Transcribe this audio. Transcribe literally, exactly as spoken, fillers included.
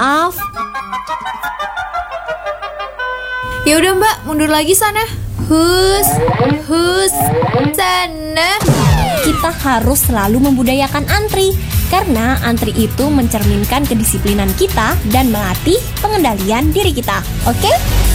maaf. Ya udah Mbak, mundur lagi sana. Hus, hus, sana. Kita harus selalu membudayakan antri, karena antri itu mencerminkan kedisiplinan kita dan melatih pengendalian diri kita. Oke?